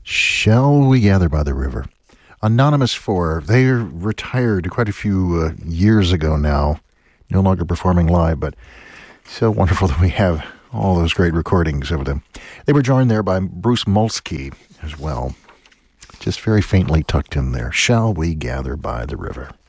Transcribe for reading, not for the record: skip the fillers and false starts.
Shall We Gather by the River? Anonymous 4, they retired quite a few years ago now, no longer performing live, but so wonderful that we have all those great recordings of them. They were joined there by Bruce Molsky as well, just very faintly tucked in there. Shall We Gather by the River?